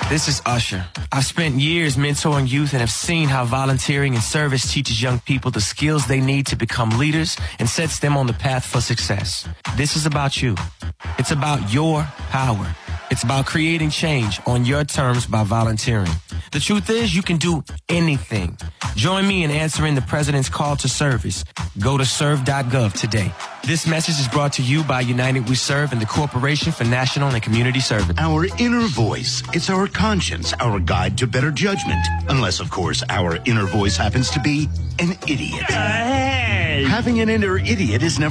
This is Usher. I've spent years mentoring youth and have seen how volunteering and service teaches young people the skills they need to become leaders and sets them on the path for success. This is about you. It's about your power. It's about creating change on your terms by volunteering. The truth is, you can do anything. Join me in answering the president's call to service. Go to serve.gov today. This message is brought to you by United We Serve and the Corporation for National and Community Service. Our inner voice. It's our conscience, our guide to better judgment. Unless, of course, our inner voice happens to be an idiot. Hey! Having an inner idiot is never